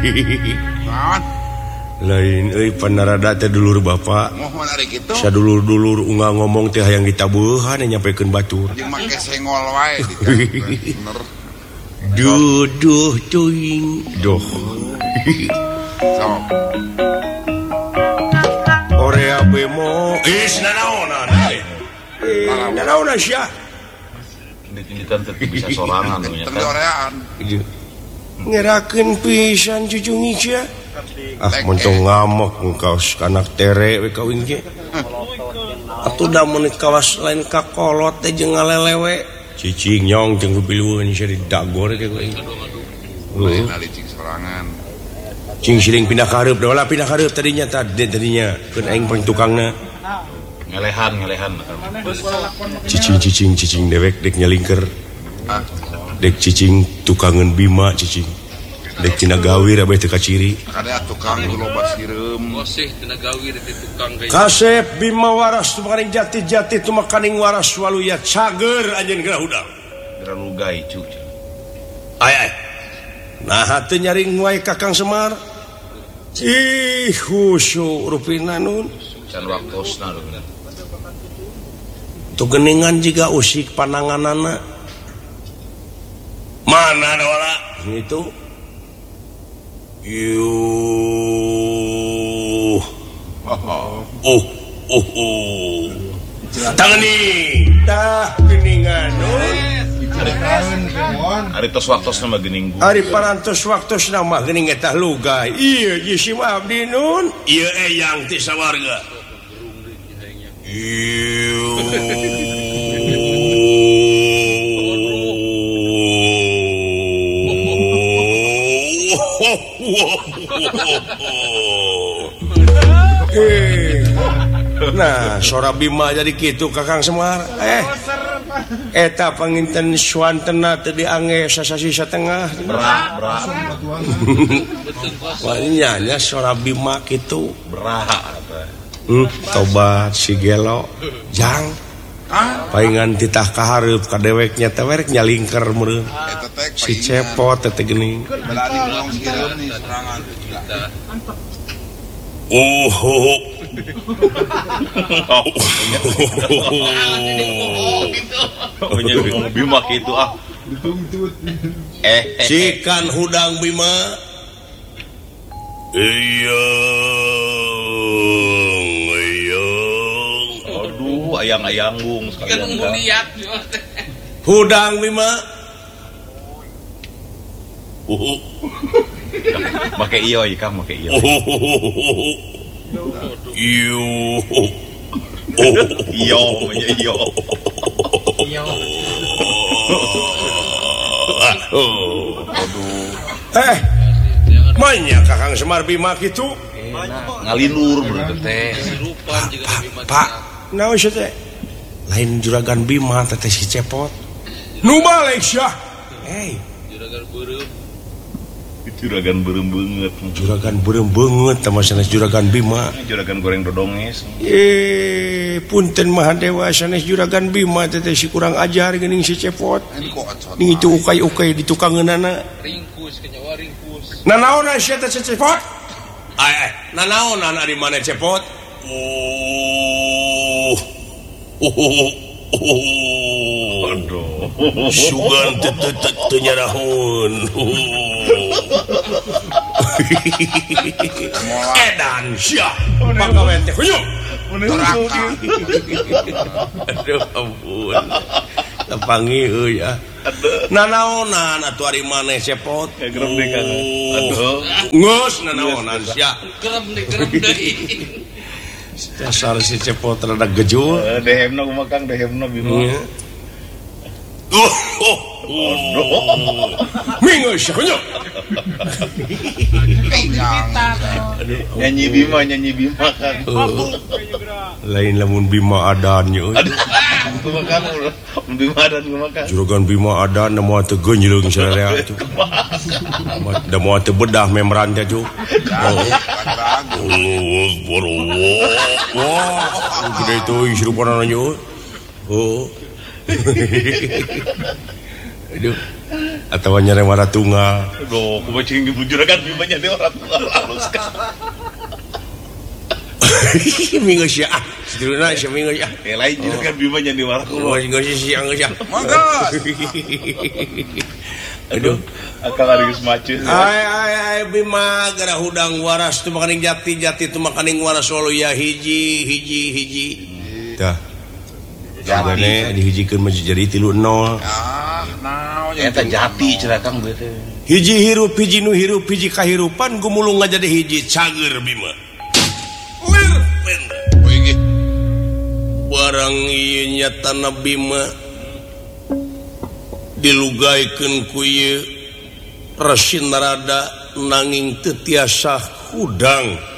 lain panarada teh dulur bapak sa dulur-dulur ungah ngomong teh hayang ditabuhan nyampekeun batur make sengol wae bener duh tuing doh sok Korea bemo nanaonan nanaonan sia ditindikan bisa sorangan nya kan ngerakeun pisan cucungi sia muntung ngamok engkau anak tere we kawin ge atuh da mun kawas lain kakolot teh jeung ngalelewe cicing nyong jeung pilueun sia di dagor teh we cing sorangan cing siring pindah ka hareup da wala pindah ka hareup tadinya keun aing pang tukangna ngelehan cicing dewek dek nyalingker dek cicing tukangan Bima cicing dek tina gawir abeh teu kaciri ada tukang loba sireum osih tina gawir di tukang kasep Bima waras tumakaning jati tumakaning waras waluya cager anjeun geura hudang geura lugay cu ay nah teu nyaring wae Kakang Semar ih husu rupina nun can waktosna tu geningan juga usik pananganana mana ada wala itu tangani dah geningan ari tos waktosna mah geuning ari parantos waktosna mah geuning eta lugay ieu ge si abdi nun ieu eyang ti sawarga nah sora Bima jadi kitu Kakang Semar eta panginten suantena teu diangge sasasi satengah brah wanya sora Bima kitu brah tobat si gelo jang paingan titah ka hareup ka deweknya teh werek nyalingker meureun si cepot teh geuning berani ngomong sireum nih sorangan Bima kitu sikan hudang Bima iya aduh ayang-ayanggung sekalian hudang Bima make iyo ikang make iyo manya Kakang Semar Bima gitu ngalinur berarti teh Pak naon sia teh lain juragan Bima teh si cepot nu balik sia juragan beureum beungeut juragan beureum beungeut teh sanes juragan Bima juragan goreng dodonges punten maha dewa sanes juragan Bima teh si kurang ajar geuning si cepot ning itu ukay-ukay di tukangeunana ringkus kenyawa ringkus nanaonan sia teh cepot nanaonan ari mana cepot aduh sugan teu nyarahun edan sia pagawean teh huyuh aduh ampun tepangi euy nanaonan atuh ari maneh cepot gerem deui kan aduh geus nanaonan sia gerem deui dasar si cepot rada gejul dehemna kumaha Kang dehemna Bima mingeus nya nyanyi Bima kan lain lamun Bima adan nya kumaha Bima adan kumaha juragan Bima adan da moal teu geunjleung sararea atuh da moal teu bedah memran teh tuh wah gede itu isrupan nya aduh atau nyere warna tunggal. Aduh, kubacing bujurakan bimanya dia orang halus kan. Minggu sia. Seduruna sia minggu sia. Lain juragan bimanya di warna. Minggu siang sia. Mangga. Aduh, akang ari geus macet. Ai Bima gara hudang waras teu makaning jati-jati teu makaning waras solo ya hiji. Tah. Jabane dihijikeun mah jadi 3-0. Naon Eta jati cenah Kang beuh teh. Hiji hirup hiji nu hirup hiji kahirupan gumulung ngajadi hiji cager Bima. Wih, Barang ieu nyatana Bima dilugaikeun ku ieu Resi Narada nanging teu tiasa hudang